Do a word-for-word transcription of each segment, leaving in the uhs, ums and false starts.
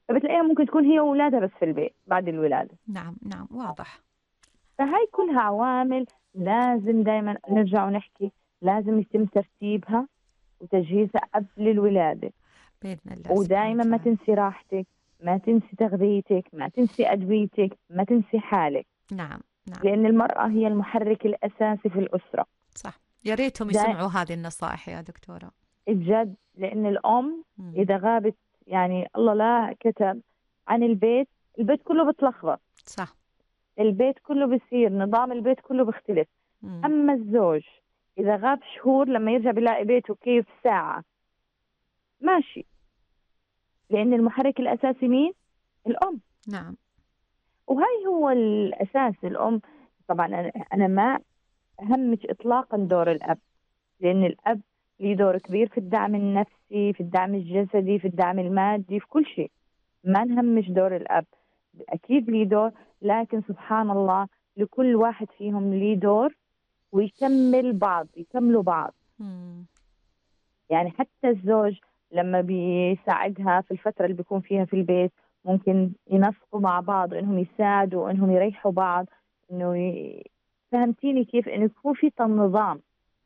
فبتلاقيها ممكن تكون هي وأولادها بس في البيت بعد الولادة. نعم نعم واضح. فهاي كلها عوامل لازم دائما نرجع ونحكي، لازم يتم ترتيبها وتجهيزها قبل الولادة. بإذن الله سبحانه ودائما ما وتعالى. تنسي راحتك، ما تنسي تغذيتك، ما تنسي أدويتك، ما تنسي حالك، نعم نعم. لأن المرأة هي المحرك الأساسي في الأسرة. صح، يا ريتهم دا يسمعوا هذه النصائح يا دكتورة. بجد، لأن الأم مم. إذا غابت، يعني الله لا كتب عن البيت، البيت كله بتلخبط، صح. البيت كله بصير نظام، البيت كله بيختلف. مم. أما الزوج إذا غاب شهور لما يرجع بيلاقي بيته كيف ساعة ماشي، لأن المحرك الأساسي مين؟ الأم. نعم. وهي هو الأساس، الأم. طبعا أنا أنا ما أهمش إطلاقا دور الأب، لأن الأب له دور كبير في الدعم النفسي، في الدعم الجسدي، في الدعم المادي، في كل شيء. ما نهمش دور الأب، أكيد له دور، لكن سبحان الله لكل واحد فيهم له دور، ويكمل بعض، يكملوا بعض. مم. يعني حتى الزوج لما بيساعدها في الفترة اللي بيكون فيها في البيت، ممكن ينسقوا مع بعض إنهم يساعدوا، إنهم يريحوا بعض، إنه ي... فهمتيني كيف إنه يكون في تنظام.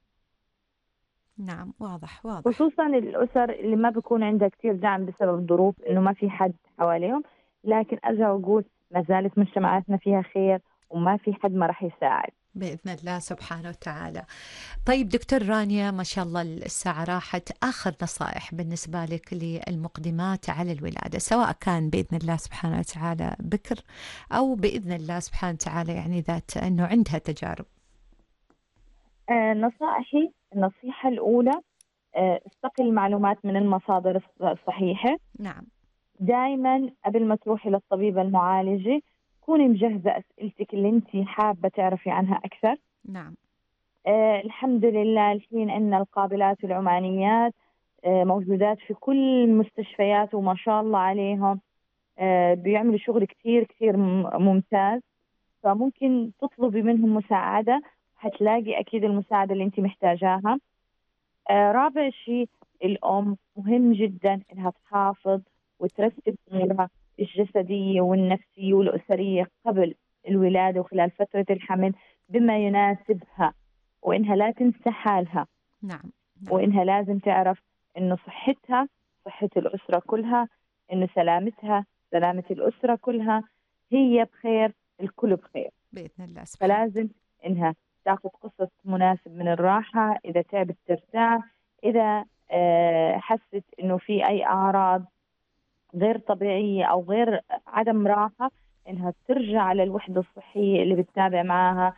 نعم واضح واضح. خصوصا الأسر اللي ما بيكون عندها كتير دعم بسبب الظروف، إنه ما في حد حواليهم. لكن أرجع وأقول ما زالت مجتمعاتنا فيها خير، وما في حد ما راح يساعد. بإذن الله سبحانه وتعالى. طيب دكتور رانيا، ما شاء الله الساعة راحت، آخر نصائح بالنسبة لك للمقدمات على الولادة، سواء كان بإذن الله سبحانه وتعالى بكر أو بإذن الله سبحانه وتعالى يعني ذات أنه عندها تجارب. آه نصائحي، النصيحة الأولى، آه استقي المعلومات من المصادر الصحيحة. نعم. دائما قبل ما تروحي للطبيبة المعالجة كوني مجهزة أسئلتك اللي انت حابة تعرفي عنها أكثر. نعم. آه الحمد لله الحين عندنا القابلات والعمانيات آه موجودات في كل المستشفيات، وما شاء الله عليهم آه بيعملوا شغل كثير كثير ممتاز. فممكن تطلبي منهم مساعدة، حتلاقي أكيد المساعدة اللي انت محتاجاها. آه رابع شيء، الأم مهم جدا إنها تحافظ وترتب أمورها الجسدية والنفسية والأسرية قبل الولادة وخلال فترة الحمل بما يناسبها، وإنها لا تنسى حالها، نعم. نعم. وإنها لازم تعرف إنه صحتها صحة الأسرة كلها، إنه سلامتها سلامة الأسرة كلها، هي بخير الكل بخير. بإذن الله سبحانه. فلازم إنها تاخذ قسط مناسب من الراحة، إذا تعبت ترتاح، إذا آه، حست إنه في أي أعراض غير طبيعية أو غير عدم راحة، إنها ترجع على الوحدة الصحية اللي بتتابع معها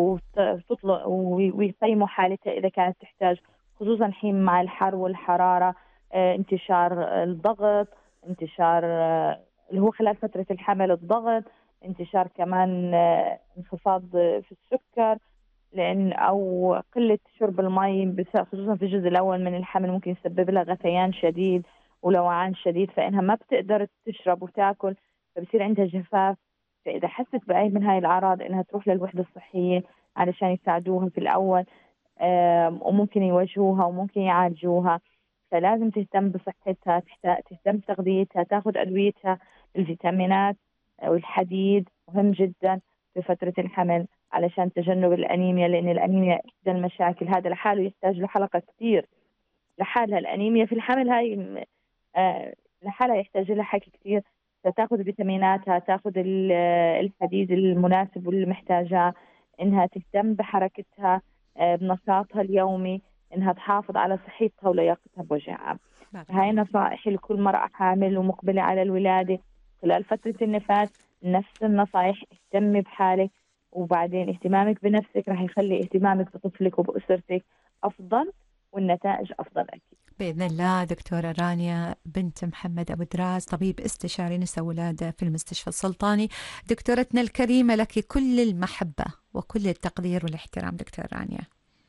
وتطلع ويقيموا حالتها إذا كانت تحتاج، خصوصا الحين مع الحر والحرارة، آه، انتشار الضغط، انتشار آه، اللي هو خلال فترة الحمل الضغط، انتشار كمان آه، انخفاض في السكر، لأن أو قلة شرب المي بس- خصوصا في الجزء الأول من الحمل ممكن يسبب لها غثيان شديد ولوعان شديد، فإنها ما بتقدر تشرب وتاكل، فبصير عندها جفاف. فإذا حست بأي من هاي الأعراض إنها تروح للوحدة الصحية علشان يساعدوها في الأول، آم، وممكن يوجهوها وممكن يعالجوها. فلازم تهتم بصحتها، تحت- تهتم بتغذيتها، تاخذ أدويتها، الفيتامينات والحديد مهم جدا في فترة الحمل علشان تجنب الأنيميا، لأن الأنيميا إحدى المشاكل، هذا لحاله يحتاج له حلقة كتير لحالها. الأنيميا في الحمل هاي م- آه، لحالها يحتاج لها حكي كتير. فتاخذ فيتاميناتها، تاخذ ال- آه، الحديد المناسب واللي محتاجاه، إنها تهتم بحركتها، آه، بنشاطها اليومي، إنها تحافظ على صحتها ولياقتها بوجه عام. بارك هاي الله فيك. نصائح لكل مرأة حامل ومقبلة على الولادة خلال فترة النفاس. نفس النصائح، اهتمي بحالك، وبعدين اهتمامك بنفسك راح يخلي اهتمامك بطفلك وبأسرتك أفضل، والنتائج أفضل أكيد. بإذن الله. دكتورة رانيا بنت محمد أبو دراز، طبيب استشاري نساء ولادة في المستشفى السلطاني. دكتورتنا الكريمة، لك كل المحبة وكل التقدير والاحترام دكتور رانيا.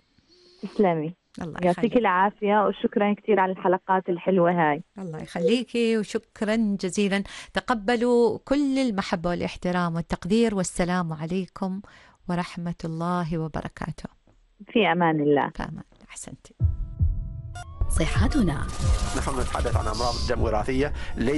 تسلمي، الله يعطيك يخليك. العافية، وشكرا كثير على الحلقات الحلوة هاي. الله يخليكي وشكرا جزيلا. تقبلوا كل المحبة والاحترام والتقدير، والسلام عليكم ورحمة الله وبركاته. في أمان الله. فأمان. أحسنتي. صحتنا. نحن نتحدث عن أمراض الدم وراثية.